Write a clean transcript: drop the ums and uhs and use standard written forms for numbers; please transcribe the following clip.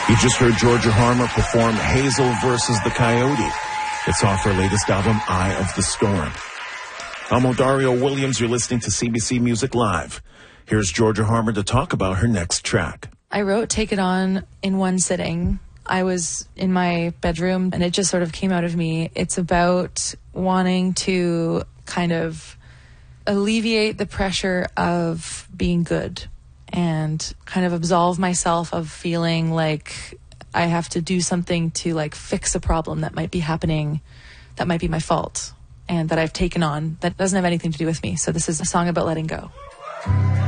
You just heard Georgia Harmer perform Hazel versus the Coyote. It's off her latest album, Eye of the Storm. I'm Odario Williams. You're listening to CBC Music Live. Here's Georgia Harmer to talk about her next track. I wrote Take It On in one sitting. I was in my bedroom and it just sort of came out of me. It's about wanting to kind of alleviate the pressure of being good and kind of absolve myself of feeling like I have to do something to like fix a problem that might be happening, that might be my fault, and that I've taken on that doesn't have anything to do with me. So this is a song about letting go.